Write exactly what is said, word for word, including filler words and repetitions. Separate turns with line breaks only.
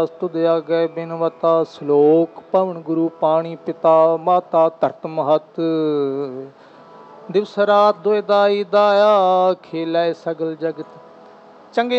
ਤੁਧ ਆਗੈ ਬਿਨਵਤਾ ਸ਼ਲੋਕ ਪਵਨ ਗੁਰੂ ਪਾਣੀ ਪਿਤਾ ਮਾਤਾ ਧਰਤ ਮਹਤ ਦਿਵਸ ਰਾਤ ਦੁਇ ਦਾਈ ਦਾਇਆ ਖੇਲੇ ਸਗਲ ਜਗਤ ਚੰਗੇ